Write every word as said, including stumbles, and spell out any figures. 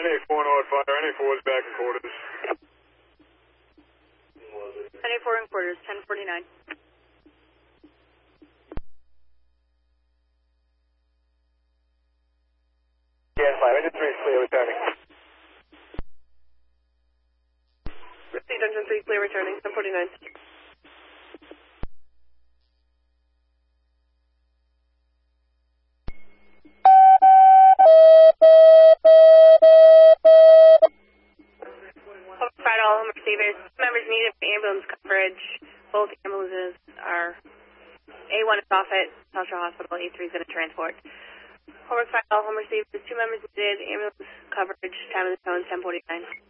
eight four North Fire, N A four is back in quarters. N A four in quarters, ten forty-nine. Yeah, five, engine three is clear, returning. Received, engine three clear, returning, ten forty-nine. Overflight all home receivers. Members needed for ambulance coverage. Both ambulances are A one is off at South Shore Hospital, A three is in a transport. Overflight all home receivers. Two members needed ambulance coverage. Time of the zone ten forty-nine.